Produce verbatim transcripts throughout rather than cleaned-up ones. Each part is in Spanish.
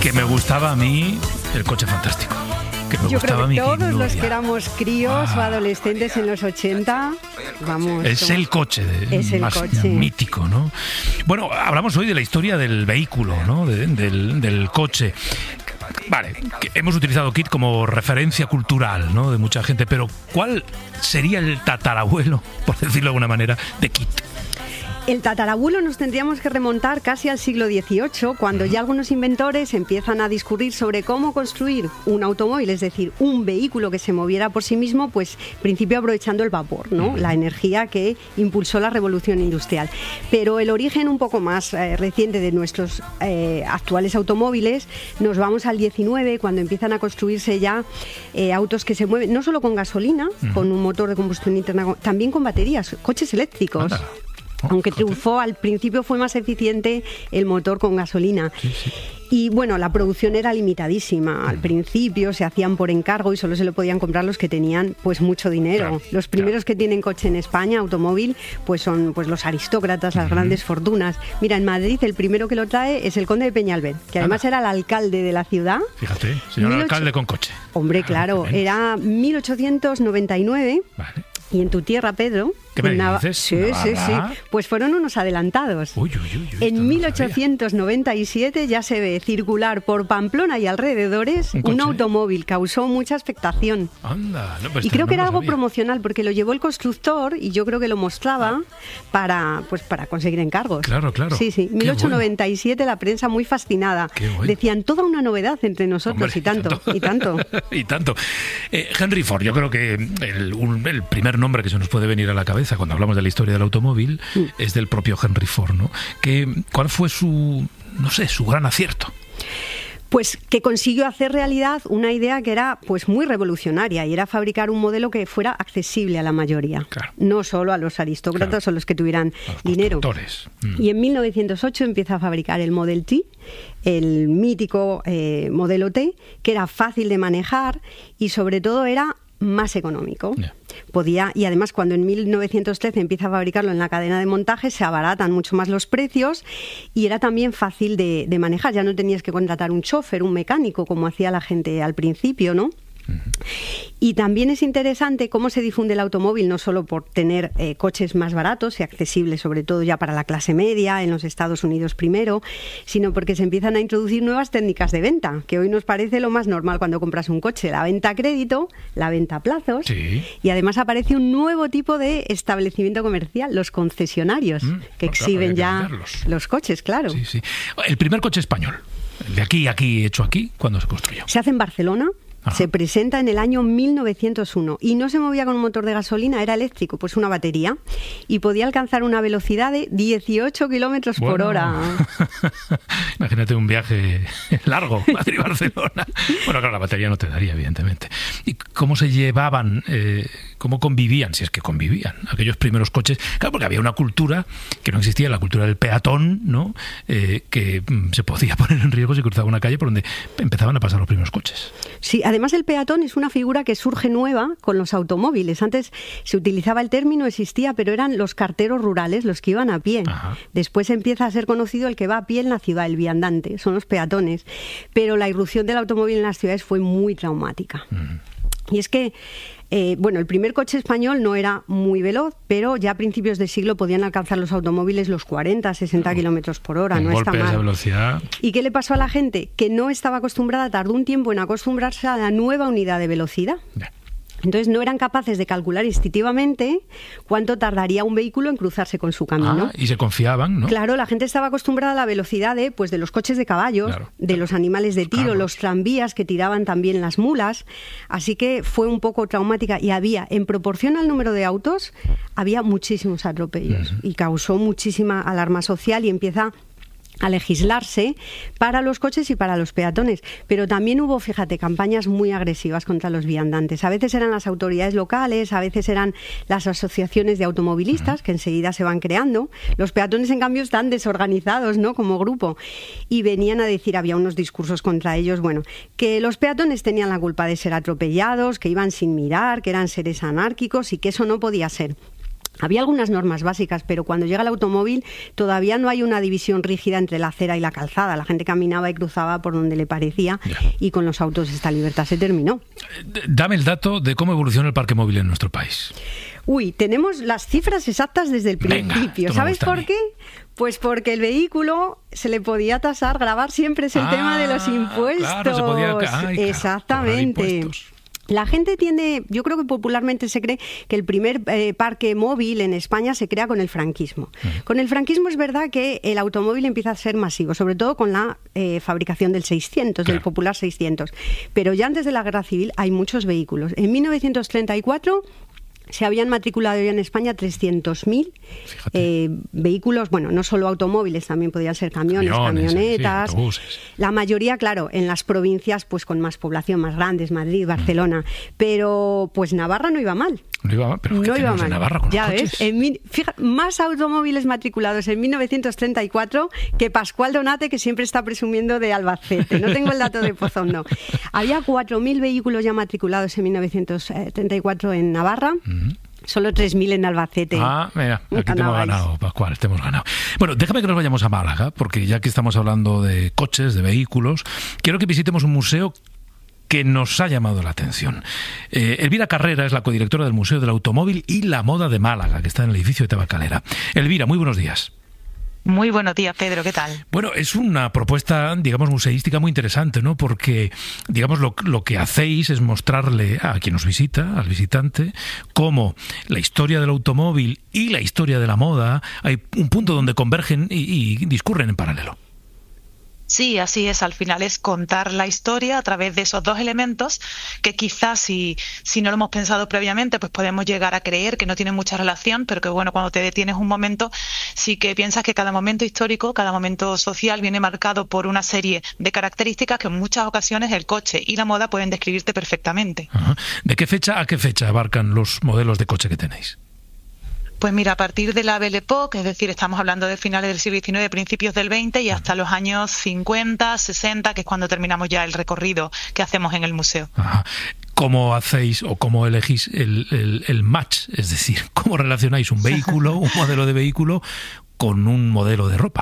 Que me gustaba a mí el Coche Fantástico. Que me Yo gustaba creo que todos Gloria. los que éramos críos ah. o adolescentes en los ochenta, vamos... Es como... el coche, de, es el más coche. mítico, ¿no? Bueno, hablamos hoy de la historia del vehículo, ¿no? De, del, del coche. Vale, hemos utilizado Kit como referencia cultural, ¿no? De mucha gente, pero ¿cuál sería el tatarabuelo, por decirlo de alguna manera, de Kit? El tatarabuelo nos tendríamos que remontar casi al siglo dieciocho, cuando ya algunos inventores empiezan a discurrir sobre cómo construir un automóvil, es decir, un vehículo que se moviera por sí mismo, pues en principio aprovechando el vapor, ¿no? La energía que impulsó la revolución industrial. Pero el origen un poco más eh, reciente de nuestros eh, actuales automóviles, nos vamos al diecinueve, cuando empiezan a construirse ya eh, autos que se mueven no solo con gasolina, uh-huh. con un motor de combustión interna, también con baterías, coches eléctricos. Anda. Aunque triunfó, al principio fue más eficiente el motor con gasolina. Sí, sí. Y bueno, la producción era limitadísima. Al principio se hacían por encargo y solo se lo podían comprar los que tenían pues mucho dinero. Claro, los primeros claro. que tienen coche en España, automóvil, pues son pues los aristócratas, las uh-huh. grandes fortunas. Mira, en Madrid el primero que lo trae es el conde de Peñalver, que además Ana. era el alcalde de la ciudad. Fíjate, señor mil ocho... alcalde con coche. Hombre, claro, ah, era mil ochocientos noventa y nueve. Vale. Y en tu tierra, Pedro... ¿Qué me Nav- dices? Sí, sí, sí. Pues fueron unos adelantados. Uy, uy, uy, uy, en mil ochocientos noventa y siete ya se ve circular por Pamplona y alrededores un, un automóvil. Causó mucha expectación. Anda, no, pues y creo no que era algo sabía. promocional, porque lo llevó el constructor y yo creo que lo mostraba para, pues, para conseguir encargos. Claro, claro. Sí, sí. mil ochocientos noventa y siete bueno. La prensa muy fascinada. Bueno. Decían toda una novedad entre nosotros. Hombre, y tanto, y tanto. y tanto. Eh, Henry Ford, yo creo que el, un, el primer nombre que se nos puede venir a la cabeza cuando hablamos de la historia del automóvil mm. es del propio Henry Ford, ¿no? Que, ¿cuál fue su, no sé, su gran acierto? Pues que consiguió hacer realidad una idea que era pues muy revolucionaria, y era fabricar un modelo que fuera accesible a la mayoría, claro. no solo a los aristócratas claro. o los que tuvieran los dinero. Mm. Y en mil novecientos ocho empieza a fabricar el Model T, el mítico eh, modelo T, que era fácil de manejar y sobre todo era más económico. Yeah. Podía, y además cuando en mil novecientos trece empieza a fabricarlo en la cadena de montaje, se abaratan mucho más los precios y era también fácil de, de manejar. Ya no tenías que contratar un chofer, un mecánico, como hacía la gente al principio, ¿no? Y también es interesante cómo se difunde el automóvil, no solo por tener eh, coches más baratos y accesibles, sobre todo ya para la clase media, en los Estados Unidos primero, sino porque se empiezan a introducir nuevas técnicas de venta, que hoy nos parece lo más normal cuando compras un coche: la venta a crédito, la venta a plazos, sí. y además aparece un nuevo tipo de establecimiento comercial, los concesionarios, mm, que pues exhiben claro, ya los coches, claro. Sí, sí. El primer coche español, el de aquí, aquí, hecho aquí, ¿cuándo se construyó? Se hace en Barcelona. Ajá. Se presenta en el año mil novecientos uno y no se movía con un motor de gasolina, era eléctrico, pues una batería, y podía alcanzar una velocidad de dieciocho kilómetros bueno. por hora. Imagínate un viaje largo, Madrid-Barcelona. Bueno, claro, la batería no te daría, evidentemente. ¿Y cómo se llevaban, eh, cómo convivían, si es que convivían, aquellos primeros coches? Claro, porque había una cultura que no existía, la cultura del peatón, ¿no? Eh, que mm, se podía poner en riesgo si cruzaba una calle por donde empezaban a pasar los primeros coches. Sí, además el peatón es una figura que surge nueva con los automóviles. Antes se utilizaba el término, existía, pero eran los carteros rurales, los que iban a pie. Ajá. Después empieza a ser conocido el que va a pie en la ciudad, el viandante, son los peatones. Pero la irrupción del automóvil en las ciudades fue muy traumática. Mm. Y es que Eh, bueno, el primer coche español no era muy veloz, pero ya a principios del siglo podían alcanzar los automóviles los cuarenta, sesenta kilómetros por hora. Un no golpe está mal. De esa velocidad. ¿Y qué le pasó a la gente? Que no estaba acostumbrada, tardó un tiempo en acostumbrarse a la nueva unidad de velocidad. Yeah. Entonces no eran capaces de calcular instintivamente cuánto tardaría un vehículo en cruzarse con su camino. Ah, y se confiaban, ¿no? Claro, la gente estaba acostumbrada a la velocidad de, pues, de los coches de caballos, claro, de claro. los animales de tiro, claro. los tranvías que tiraban también las mulas. Así que fue un poco traumática y había, en proporción al número de autos, había muchísimos atropellos uh-huh. y causó muchísima alarma social y empieza a legislarse para los coches y para los peatones. Pero también hubo, fíjate, campañas muy agresivas contra los viandantes. A veces eran las autoridades locales, a veces eran las asociaciones de automovilistas, que enseguida se van creando. Los peatones, en cambio, están desorganizados, ¿no?, como grupo. Y venían a decir, había unos discursos contra ellos, bueno, que los peatones tenían la culpa de ser atropellados, que iban sin mirar, que eran seres anárquicos y que eso no podía ser. Había algunas normas básicas, pero cuando llega el automóvil todavía no hay una división rígida entre la acera y la calzada. La gente caminaba y cruzaba por donde le parecía y con los autos esta libertad se terminó. Dame el dato de cómo evoluciona el parque móvil en nuestro país. Uy, tenemos las cifras exactas desde el principio. Venga, ¿Sabes por qué? Pues porque el vehículo se le podía tasar, gravar siempre es el ah, tema de los impuestos. Claro, se podía... Ay, exactamente. La gente tiene, yo creo que popularmente se cree que el primer eh, parque móvil en España se crea con el franquismo. Uh-huh. Con el franquismo es verdad que el automóvil empieza a ser masivo, sobre todo con la eh, fabricación del seiscientos, claro. del popular seiscientos. Pero ya antes de la Guerra Civil hay muchos vehículos. En mil novecientos treinta y cuatro... se habían matriculado ya en España trescientos mil eh, vehículos, bueno, no solo automóviles, también podían ser camiones, camiones camionetas. Sí, sí, la mayoría, claro, en las provincias pues con más población, más grandes, Madrid, Barcelona. Mm. Pero pues Navarra no iba mal. No iba mal, pero no iba mal. En Navarra con ya los ves, en mi, fija, más automóviles matriculados en mil novecientos treinta y cuatro que Pascual Donate, que siempre está presumiendo de Albacete. No tengo el dato de Pozondo. Había cuatro mil vehículos ya matriculados en mil novecientos treinta y cuatro en Navarra. Mm. Solo tres mil en Albacete. Ah, mira, aquí te hemos ganado, Pascual, te hemos ganado. Bueno, déjame que nos vayamos a Málaga, porque ya que estamos hablando de coches, de vehículos, quiero que visitemos un museo que nos ha llamado la atención. Eh, Elvira Carrera es la codirectora del Museo del Automóvil y la Moda de Málaga, que está en el edificio de Tabacalera. Elvira, muy buenos días. Muy buenos días, Pedro, ¿qué tal? Bueno, es una propuesta, digamos, museística muy interesante, ¿no? Porque, digamos, lo, lo que hacéis es mostrarle a quien nos visita, al visitante, cómo la historia del automóvil y la historia de la moda, hay un punto donde convergen y, y discurren en paralelo. Sí, así es. Al final es contar la historia a través de esos dos elementos que quizás si, si no lo hemos pensado previamente, pues podemos llegar a creer que no tienen mucha relación, pero que bueno, cuando te detienes un momento, sí que piensas que cada momento histórico, cada momento social viene marcado por una serie de características que en muchas ocasiones el coche y la moda pueden describirte perfectamente. Ajá. ¿De qué fecha a qué fecha abarcan los modelos de coche que tenéis? Pues mira, a partir de la Belle Époque, es decir, estamos hablando de finales del siglo diecinueve, principios del veinte y hasta los años cincuenta, sesenta, que es cuando terminamos ya el recorrido que hacemos en el museo. Ajá. ¿Cómo hacéis o cómo elegís el, el, el match? Es decir, ¿cómo relacionáis un vehículo, un modelo de vehículo con un modelo de ropa?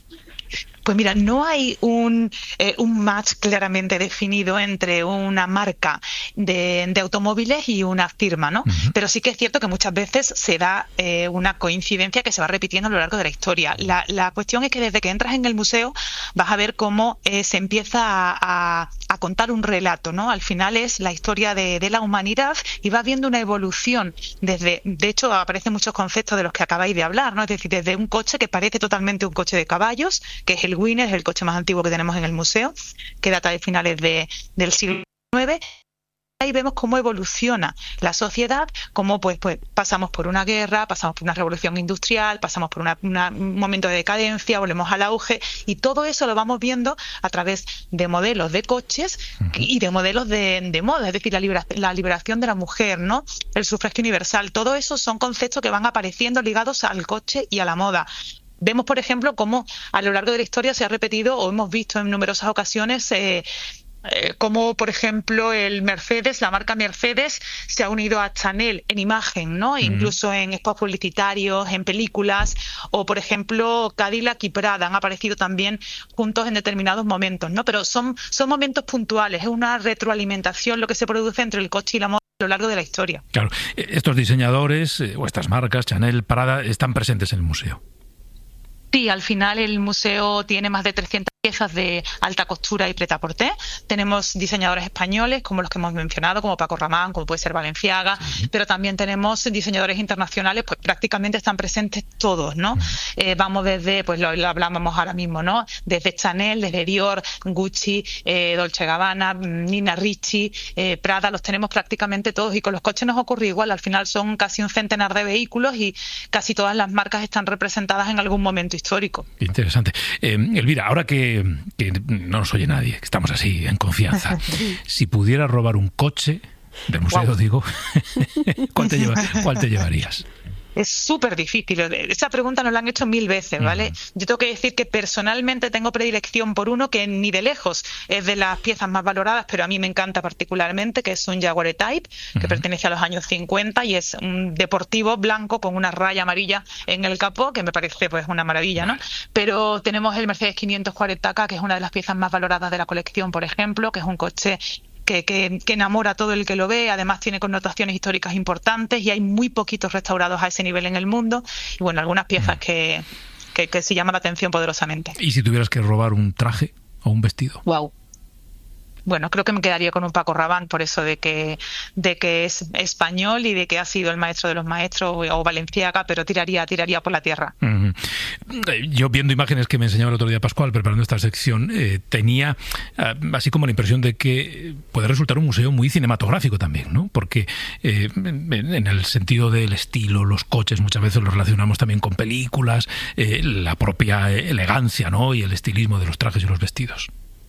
Pues mira, no hay un, eh, un match claramente definido entre una marca de, de automóviles y una firma, ¿no? Uh-huh. Pero sí que es cierto que muchas veces se da eh, una coincidencia que se va repitiendo a lo largo de la historia. La, la cuestión es que desde que entras en el museo vas a ver cómo eh, se empieza a, a, a contar un relato, ¿no? Al final es la historia de, de la humanidad y va viendo una evolución desde, de hecho aparecen muchos conceptos de los que acabáis de hablar, ¿no? Es decir, desde un coche que parece totalmente un coche de caballos, que es el Winner, es el coche más antiguo que tenemos en el museo, que data de finales de, del siglo diecinueve. Ahí vemos cómo evoluciona la sociedad, cómo pues, pues pasamos por una guerra, pasamos por una revolución industrial, pasamos por una, una, un momento de decadencia, volvemos al auge, y todo eso lo vamos viendo a través de modelos de coches y de modelos de, de moda, es decir, la, libera, la liberación de la mujer, ¿no? El sufragio universal, todo eso son conceptos que van apareciendo ligados al coche y a la moda. Vemos, por ejemplo, cómo a lo largo de la historia se ha repetido o hemos visto en numerosas ocasiones eh, eh, cómo, por ejemplo, el Mercedes, la marca Mercedes, se ha unido a Chanel en imagen, ¿no? Mm. Incluso en spots publicitarios, en películas, o, por ejemplo, Cadillac y Prada han aparecido también juntos en determinados momentos, ¿no? Pero son, son momentos puntuales, es una retroalimentación lo que se produce entre el coche y la moda a lo largo de la historia. Claro, estos diseñadores eh, o estas marcas, Chanel, Prada, están presentes en el museo. Sí, al final el museo tiene más de trescientas piezas de alta costura y prêt-à-porter. Tenemos diseñadores españoles, como los que hemos mencionado, como Paco Rabanne, como puede ser Balenciaga, sí. Pero también tenemos diseñadores internacionales, pues prácticamente están presentes todos, ¿no? Sí. Eh, vamos desde, pues lo, lo hablábamos ahora mismo, ¿no? Desde Chanel, desde Dior, Gucci, eh, Dolce Gabbana, Nina Ricci, eh, Prada, los tenemos prácticamente todos. Y con los coches nos ocurre igual, al final son casi un centenar de vehículos y casi todas las marcas están representadas en algún momento histórico. Interesante. Eh, Elvira, ahora que que no nos oye nadie, que estamos así en confianza. Si pudieras robar un coche del museo, wow. digo, ¿cuál te, lleva, ¿cuál te llevarías? Es súper difícil. Esa pregunta nos la han hecho mil veces, ¿vale? Mm. Yo tengo que decir que personalmente tengo predilección por uno que ni de lejos es de las piezas más valoradas, pero a mí me encanta particularmente, que es un Jaguar E-Type, que uh-huh. pertenece a los años cincuenta y es un deportivo blanco con una raya amarilla en el capó, que me parece pues una maravilla, ¿no? Pero tenemos el Mercedes quinientos cuarenta K, que es una de las piezas más valoradas de la colección, por ejemplo, que es un coche Que, que, que enamora a todo el que lo ve, además tiene connotaciones históricas importantes y hay muy poquitos restaurados a ese nivel en el mundo y bueno, algunas piezas que, que, que sí llaman la atención poderosamente. ¿Y si tuvieras que robar un traje o un vestido? Wow. Bueno, creo que me quedaría con un Paco Rabanne por eso de que de que es español y de que ha sido el maestro de los maestros o Balenciaga, pero tiraría tiraría por la tierra. Uh-huh. Yo viendo imágenes que me enseñaba el otro día Pascual preparando esta sección, eh, tenía uh, así como la impresión de que puede resultar un museo muy cinematográfico también, ¿no? Porque eh, en el sentido del estilo, los coches muchas veces los relacionamos también con películas, eh, la propia elegancia, ¿no? Y el estilismo de los trajes y los vestidos.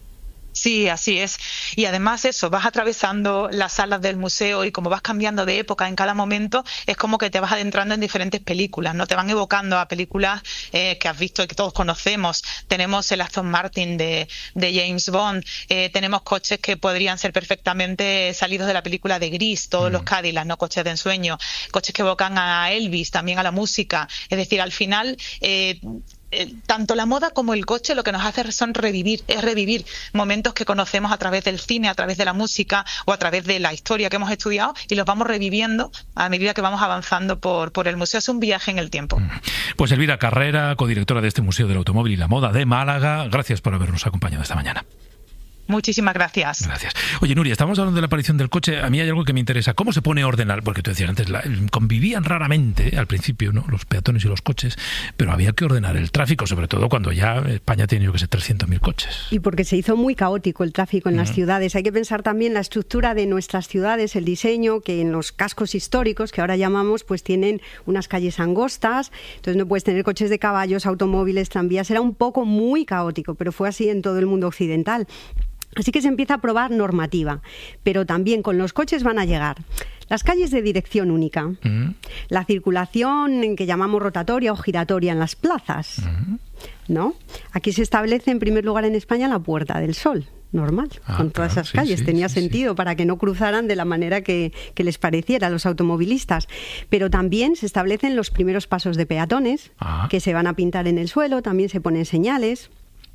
Sí, así es. Y además eso, vas atravesando las salas del museo y como vas cambiando de época en cada momento, es como que te vas adentrando en diferentes películas, ¿no? Te van evocando a películas eh, que has visto y que todos conocemos. Tenemos el Aston Martin de, de James Bond, eh, tenemos coches que podrían ser perfectamente salidos de la película de Gris, todos mm. los Cadillacs, ¿no? Coches de ensueño, coches que evocan a Elvis, también a la música. Es decir, al final... Eh, Eh, tanto la moda como el coche lo que nos hace son revivir, es revivir momentos que conocemos a través del cine, a través de la música o a través de la historia que hemos estudiado y los vamos reviviendo a medida que vamos avanzando por, por el museo. Es un viaje en el tiempo. Pues Elvira Carrera, codirectora de este Museo del Automóvil y la Moda de Málaga, gracias por habernos acompañado esta mañana. Muchísimas gracias. Gracias. Oye, Nuria, estamos hablando de la aparición del coche. A mí hay algo que me interesa. ¿Cómo se pone a ordenar? Porque tú decías antes, la, convivían raramente al principio, ¿no? Los peatones y los coches, pero había que ordenar el tráfico, sobre todo cuando ya España tiene, yo que sé, trescientos mil coches. Y porque se hizo muy caótico el tráfico en uh-huh. las ciudades. Hay que pensar también la estructura de nuestras ciudades, el diseño, que en los cascos históricos, que ahora llamamos, pues tienen unas calles angostas, entonces no puedes tener coches de caballos, automóviles, tranvías. Era un poco muy caótico, pero fue así en todo el mundo occidental. Así que se empieza a probar normativa, pero también con los coches van a llegar las calles de dirección única, uh-huh. la circulación que llamamos rotatoria o giratoria en las plazas, uh-huh. ¿no? Aquí se establece en primer lugar en España la Puerta del Sol, normal, ah, con todas claro, esas calles. Sí, sí, Tenía sí, sentido sí. para que no cruzaran de la manera que, que les pareciera a los automovilistas. Pero también se establecen los primeros pasos de peatones, ah. que se van a pintar en el suelo, también se ponen señales.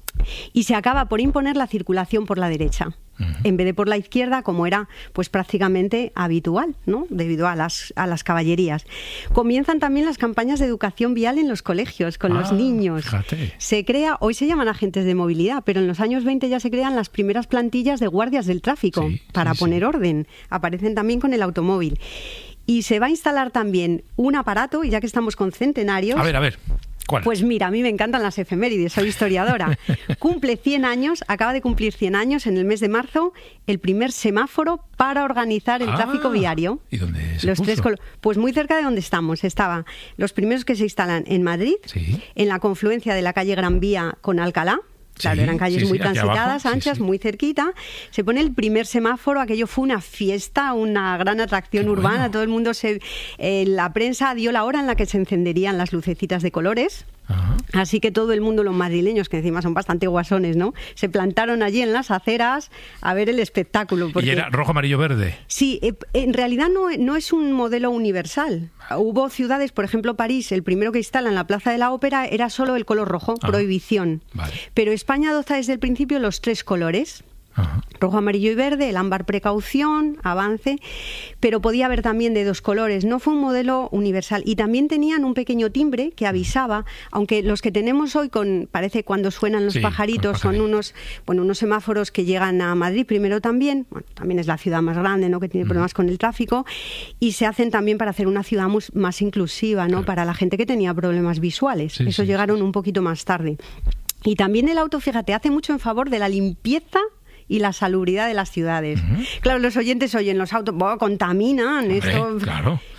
Y se acaba por imponer la circulación por la derecha, uh-huh. en vez de por la izquierda, como era pues prácticamente habitual, ¿no? Debido a las, a las caballerías. Comienzan también las campañas de educación vial en los colegios, con ah, los niños. Fíjate. Se crea, hoy se llaman agentes de movilidad, pero en los años veinte ya se crean las primeras plantillas de guardias del tráfico sí, para sí, poner sí. orden. Aparecen también con el automóvil. Y se va a instalar también un aparato, y ya que estamos con centenarios... A ver, a ver... ¿Cuál? Pues mira, a mí me encantan las efemérides, soy historiadora. Cumple cien años, acaba de cumplir cien años en el mes de marzo, el primer semáforo para organizar el ah, tráfico viario. ¿Y dónde se los puso? Tres col- pues muy cerca de donde estamos. Estaban los primeros que se instalan en Madrid, sí. en la confluencia de la calle Gran Vía con Alcalá. Claro, sí, eran calles sí, muy sí, transitadas, abajo, anchas, sí, sí. muy cerquita. Se pone el primer semáforo, aquello fue una fiesta, una gran atracción Qué urbana. Bueno. Todo el mundo, se, eh, la prensa dio la hora en la que se encenderían las lucecitas de colores. Ajá. Así que todo el mundo, los madrileños, que encima son bastante guasones, ¿no? Se plantaron allí en las aceras a ver el espectáculo. Porque... ¿Y era rojo, amarillo, verde? Sí, eh, en realidad no, no es un modelo universal. Hubo ciudades, por ejemplo París, el primero que instala en la Plaza de la Ópera era solo el color rojo, ah, prohibición. Vale. Pero España adopta desde el principio los tres colores. Ajá. Rojo, amarillo y verde, el ámbar precaución, avance, pero podía haber también de dos colores, no fue un modelo universal. Y también tenían un pequeño timbre que avisaba, aunque los que tenemos hoy, con parece cuando suenan los sí, pajaritos, son unos, bueno, unos semáforos que llegan a Madrid primero también, bueno, también es la ciudad más grande, ¿no?, que tiene problemas mm. con el tráfico, y se hacen también para hacer una ciudad más inclusiva, ¿no?, claro. para la gente que tenía problemas visuales. Sí, Esos sí, llegaron sí. un poquito más tarde. Y también el auto, fíjate, hace mucho en favor de la limpieza y la salubridad de las ciudades. Uh-huh. Claro, los oyentes oyen los autos, oh, contaminan, Hombre, esto... Claro.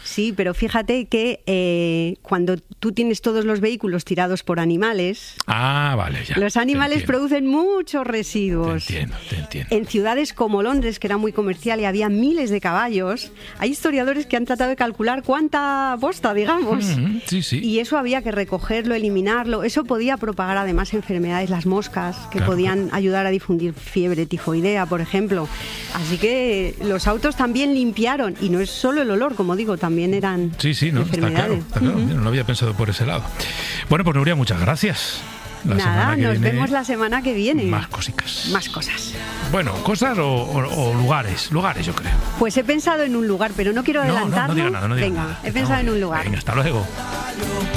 Sí, pero fíjate que eh, cuando tú tienes todos los vehículos tirados por animales, ah, vale, ya, los animales producen muchos residuos. Te entiendo, te entiendo. En ciudades como Londres, que era muy comercial y había miles de caballos, hay historiadores que han tratado de calcular cuánta bosta, digamos. Mm-hmm, sí, sí. Y eso había que recogerlo, eliminarlo. Eso podía propagar además enfermedades, las moscas, que claro, podían ayudar a difundir fiebre tifoidea, por ejemplo. Así que los autos también limpiaron, y no es solo el olor, como digo, también eran sí, sí, no, enfermedades. Está claro, está claro. Uh-huh. No había pensado por ese lado. Bueno, pues Nuria, muchas gracias. La Nada, nos viene, vemos la semana que viene. Más cositas. Más cosas. Bueno, cosas o, o, o lugares, lugares yo creo. Pues he pensado en un lugar, pero no quiero adelantarlo. No, no, no diga nada, no diga Venga, nada. he pensado no, en un lugar. Venga, hasta luego.